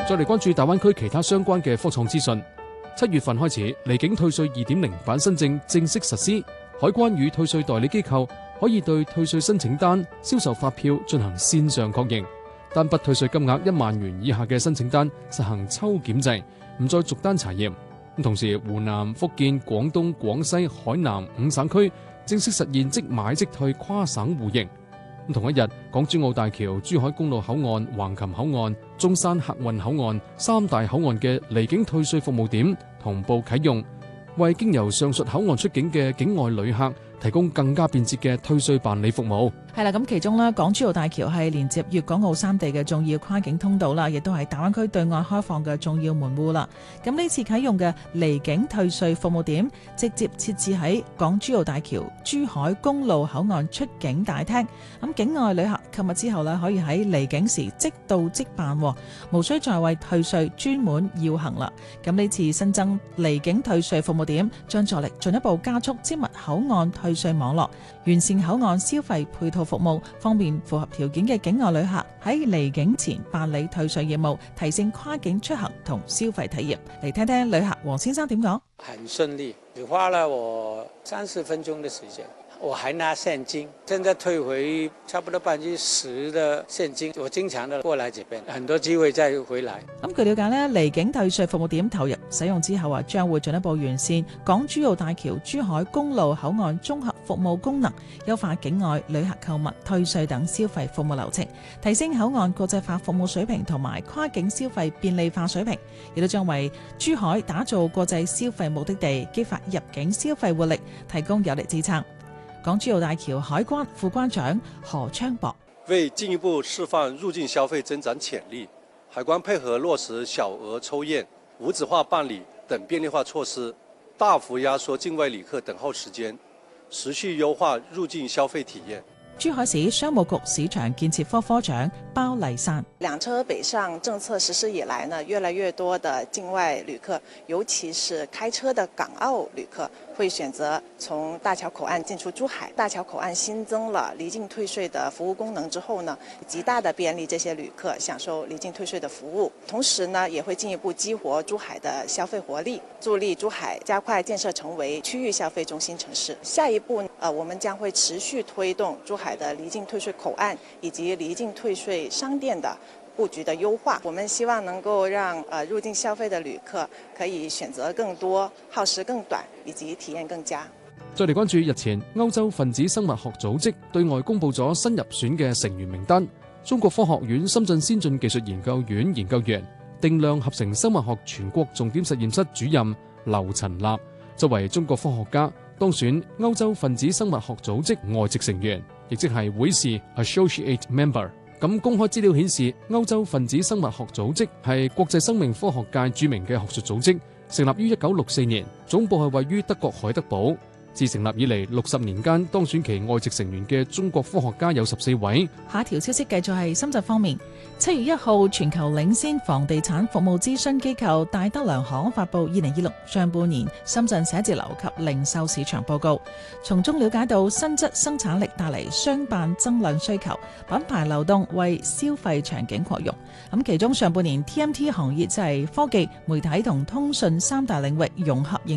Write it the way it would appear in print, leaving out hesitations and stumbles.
再嚟關注大灣區其他相關嘅科創資訊。7月份開始，離境退稅 2.0 版新政正式實施，海關與退稅代理機構可以對退稅申請單、銷售發票進行線上確認，單筆退稅金額1萬元以下嘅申請單實行抽檢制，唔再逐單查驗。同時，湖南、福建、廣東、廣西、海南5省區正式實現即買即退跨省互認。同一日，港珠澳大橋、珠海公路口岸、橫琴口岸、中山客運口岸3大口岸嘅離境退稅服務點同步啟用，為經由上述口岸出境嘅境外旅客提供更加便捷嘅退稅辦理服務。 係啦，咁其中呢，港珠澳大橋係連接粵港澳3地嘅重要跨境通道啦，亦都係大灣區對外開放嘅重要門戶啦。咁呢次啟用嘅離境退稅服務點，直接設置喺港珠澳大橋珠海公路口岸出境大廳。咁境外旅客購物之後呢，可以喺離境時即到即辦，無需再為退稅專門要行啦。咁呢次新增離境退稅服務點，將助力進一步加速精密口岸退稅網絡，完善口岸消費配套服務，方便符合條件嘅境外旅客喺離境前辦理退稅業務，提升跨境出行同消費體驗。嚟聽聽旅客黃先生點講。 很順利，只花了我30分鐘的時間，我還拿現金，現在退回差不多10%的現金，我經常的過來這邊，很多機會再回來。 咁據了解呢，離境退稅服務點投入使用之後將會進一步完善港珠澳大橋珠海公路口岸綜合服務功能，優化境外旅客購物、退稅等消費服務流程，提升口岸國際化服務水平同埋跨境消費便利化水平，亦都將為珠海打造國際消費目的地，激發入境消費活力，提供有力支撐。港珠澳大橋海關副關長何昌博： 為進一步釋放入境消費增長潛力，海關配合落實小額抽驗、無紙化辦理等便利化措施，大幅壓縮境外旅客等候時間，持續優化入境消費體驗。 珠海市商務局市場建設科科長包麗珊： 兩車北上政策實施以來呢，越來越多的境外旅客，尤其是開車的港澳旅客，會選擇從大橋口岸進出珠海。大橋口岸新增了離境退稅的服務功能之後呢，極大的便利這些旅客享受離境退稅的服務。同時呢，也會進一步激活珠海的消費活力，助力珠海加快建設成為區域消費中心城市。下一步，我們將會持續推動珠海的離境退稅口岸以及離境退稅商店的布局的優化。我們希望能夠讓入境消費的旅客可以選擇更多、耗時更短以及體驗更佳。 再嚟關注日前歐洲分子生物學組織對外公佈咗新入選嘅成員名單，中國科學院深圳先進技術研究院研究員、定量合成生物學全國重點實驗室主任劉陳立，作為中國科學家當選歐洲分子生物學組織外籍成員，亦即係會士 Associate Member。咁公開資料顯示，歐洲分子生物學組織係國際生命科學界著名嘅學術組織，成立於1964年，總部係位於德國海德堡。自成立以嚟60年間，當選其外籍成員嘅中國科學家有14位。 下一條消息繼續係深圳方面。7月1號，全球領先房地產服務諮詢機構戴德梁行發布2026上半年深圳寫字樓及零售市場報告，從中了解到新質生產力帶嚟商辦增量需求，品牌流動為消費場景擴容。咁其中上半年 TMT 行業即係科技、媒體同通訊3大領域融合